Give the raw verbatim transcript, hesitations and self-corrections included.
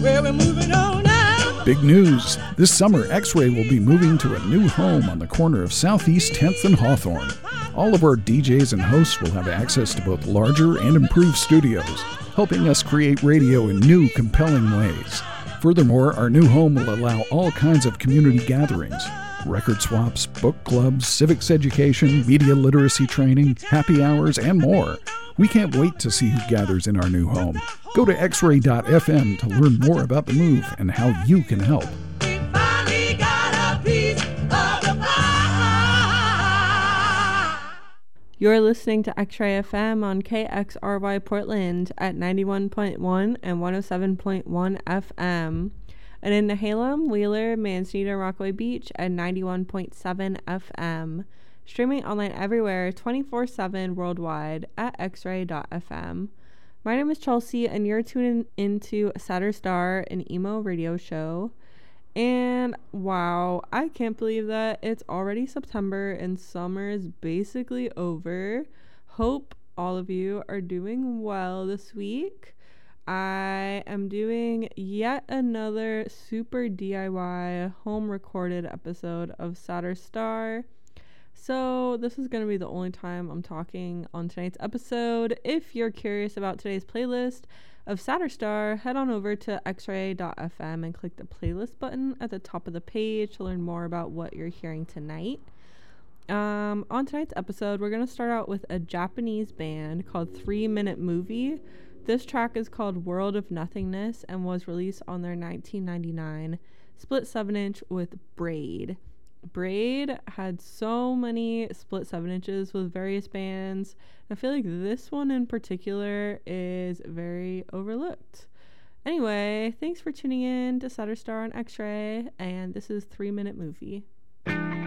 Well, we're moving on now. Big news. This summer, X-Ray will be moving to a new home on the corner of Southeast tenth and Hawthorne. All of our D Js and hosts will have access to both larger and improved studios, helping us create radio in new, compelling ways. Furthermore, our new home will allow all kinds of community gatherings. Record swaps, book clubs, civics education, media literacy training, happy hours, and more. We can't wait to see who gathers in our new home. Go to x ray dot f m to learn more about the move and how you can help. We finally got a piece of the pie. You're listening to X-Ray F M on K X R Y Portland at ninety-one point one and one oh seven point one F M. And in Nehalem, Wheeler, Manzanita, Rockaway Beach at ninety-one point seven F M. Streaming online everywhere, twenty-four seven worldwide at x ray dot f m. My name is Chelsea, and you're tuning into Saturn Star, an emo radio show. And wow, I can't believe that it's already September and summer is basically over. Hope all of you are doing well this week. I am doing yet another super D I Y home recorded episode of Saturn Star. So this is going to be the only time I'm talking on tonight's episode. If you're curious about today's playlist of Saturn Star, head on over to x ray dot f m and click the playlist button at the top of the page to learn more about what you're hearing tonight. Um, on tonight's episode, we're going to start out with a Japanese band called Three Minute Movie. This track is called World of Nothingness and was released on their nineteen ninety-nine split seven inch with Braid. Braid had so many split seven inches with various bands. I feel like this one in particular is very overlooked. Anyway, thanks for tuning in to Saturn Star on X-Ray, and this is Three Minute Movie.